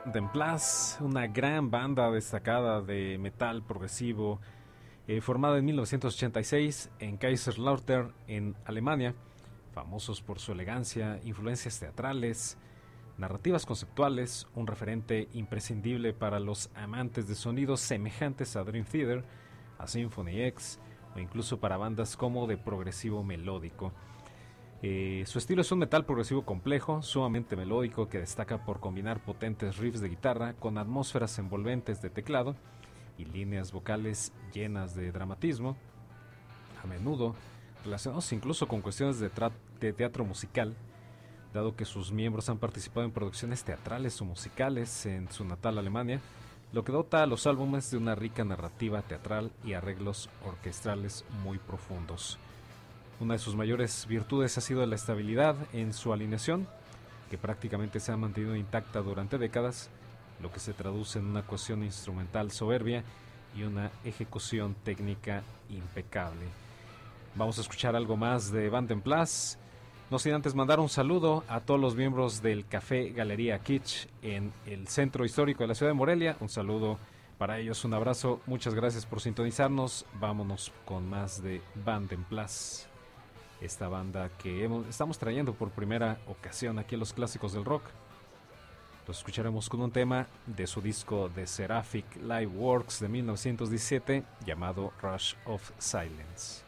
Templas, una gran banda destacada de metal progresivo, formada en 1986 en Kaiserslautern, en Alemania, famosos por su elegancia, influencias teatrales, narrativas conceptuales, un referente imprescindible para los amantes de sonidos semejantes a Dream Theater, a Symphony X, o incluso para bandas como de progresivo melódico. Su estilo es un metal progresivo complejo, sumamente melódico, que destaca por combinar potentes riffs de guitarra con atmósferas envolventes de teclado y líneas vocales llenas de dramatismo, a menudo relacionados incluso con cuestiones de teatro musical, dado que sus miembros han participado en producciones teatrales o musicales en su natal Alemania, lo que dota a los álbumes de una rica narrativa teatral y arreglos orquestales muy profundos. Una de sus mayores virtudes ha sido la estabilidad en su alineación, que prácticamente se ha mantenido intacta durante décadas, lo que se traduce en una cohesión instrumental soberbia y una ejecución técnica impecable. Vamos a escuchar algo más de Band en Plus, no sin antes mandar un saludo a todos los miembros del Café Galería Kitsch en el centro histórico de la ciudad de Morelia. Un saludo para ellos, un abrazo, muchas gracias por sintonizarnos. Vámonos con más de Band en Plus, esta banda que estamos trayendo por primera ocasión aquí en los clásicos del rock. Los escucharemos con un tema de su disco The Seraphic Live Works de 1917 llamado Rush of Silence.